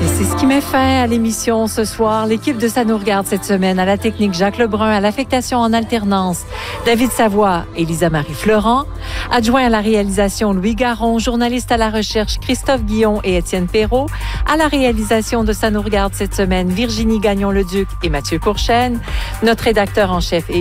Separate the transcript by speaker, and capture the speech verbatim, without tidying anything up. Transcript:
Speaker 1: Et c'est ce qui met fin à l'émission ce soir. L'équipe de Ça nous regarde cette semaine à la technique Jacques Lebrun, à l'affectation en alternance David Savoie et Lisa-Marie Florent, adjoint à la réalisation Louis Garon, journaliste à la recherche Christophe Guillon et Étienne Perrault, à la réalisation de Ça nous regarde cette semaine Virginie Gagnon-Leduc et Mathieu Courchaine, notre rédacteur en chef est